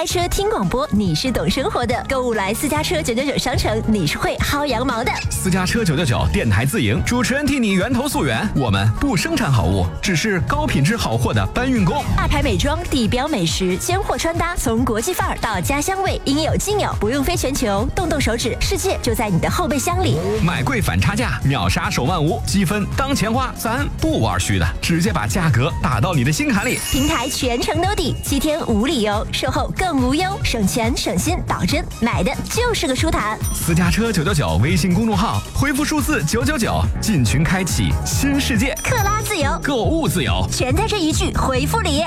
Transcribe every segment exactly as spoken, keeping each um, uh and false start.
车听广播，你是懂生活的；购物来私家车九九九商城，你是会薅羊毛的。 私家车九九九电台自营，主持人替你源头溯源。我们不生产好物，只是高品质好货的搬运工。 大牌美妆、地标美食、尖货穿搭，从国际范儿到家乡味，应有尽有，不用飞全球，动动手指，世界就在你的后备箱里。 买贵反差价，秒杀手万无，积分当钱花，咱不玩虚的，直接把价格打到你的心坎里。 平台全程兜底，七天无理由，售后更无忧，省钱省心，保真，买的就是个舒坦。 私家车九九九微信公众号，回复数字九九九，进群开启新世界， 克拉自由， 购物自由， 全在这一句回复里。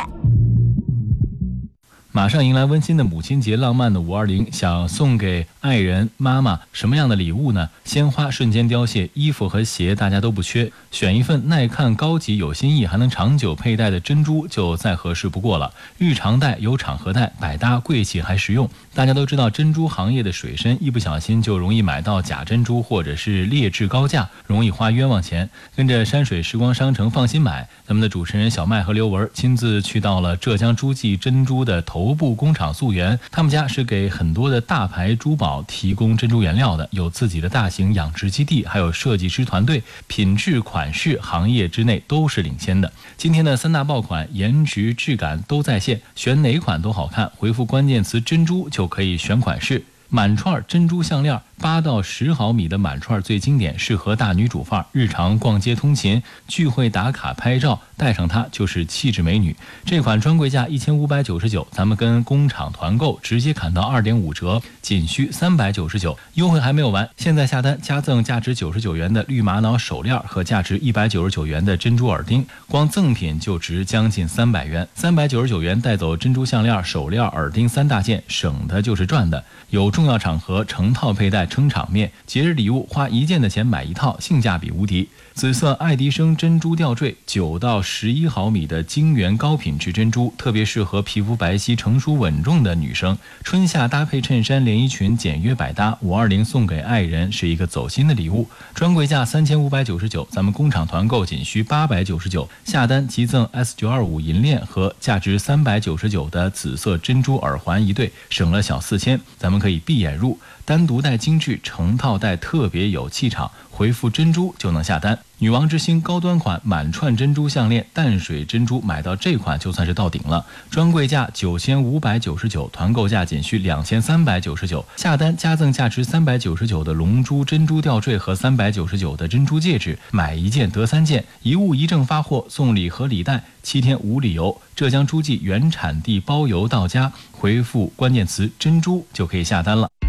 马上迎来温馨的母亲节，浪漫的五二零，想送给爱人妈妈什么样的礼物呢？鲜花瞬间凋谢，衣服和鞋大家都不缺，选一份耐看、高级、有新意，还能长久佩戴的珍珠就再合适不过了。日常戴有场合戴，百搭贵气还实用。大家都知道珍珠行业的水深，一不小心就容易买到假珍珠或者是劣质高价，容易花冤枉钱。跟着山水时光商城放心买，咱们的主持人小麦和刘文亲自去到了浙江诸暨珍珠的头部工厂溯源，他们家是给很多的大牌珠宝提供珍珠原料的，有自己的大型养殖基地，还有设计师团队，品质款式行业之内都是领先的。今天的三大爆款，颜值质感都在线，选哪款都好看，回复关键词珍珠就可以选款式。满串珍珠项链八到十毫米的满串最经典，适合大女主范儿，日常逛街通勤、聚会打卡拍照，戴上它就是气质美女。这款专柜价一千五百九十九，咱们跟工厂团购直接砍到二点五折，仅需三百九十九，优惠还没有完，现在下单加赠价值九十九元的绿玛瑙手链和价值一百九十九元的珍珠耳钉，光赠品就值将近三百元。三百九十九元带走珍珠项链、手链、耳钉三大件，省的就是赚的。有重要场合成套佩戴撑场面，节日礼物花一件的钱买一套，性价比无敌。紫色爱迪生珍珠吊坠，九到十一毫米的晶圆高品质珍珠，特别适合皮肤白皙、成熟稳重的女生。春夏搭配衬衫、连衣裙，简约百搭。五二零送给爱人是一个走心的礼物。专柜价三千五百九十九，咱们工厂团购仅需八百九十九，下单即赠 S 九二五 银链和价值三百九十九的紫色珍珠耳环一对，省了小四千。咱们可以闭眼入，单独戴精致，成套戴特别有气场。回复珍珠就能下单。女王之星高端款满串珍珠项链，淡水珍珠，买到这款就算是到顶了。专柜价九千五百九十九，团购价仅需两千三百九十九，下单加赠价值三百九十九的龙珠珍珠吊坠和三百九十九的珍珠戒指，买一件得三件，一物一证发货，送礼和礼袋，七天无理由。浙江诸暨原产地包邮到家，回复关键词珍珠就可以下单了。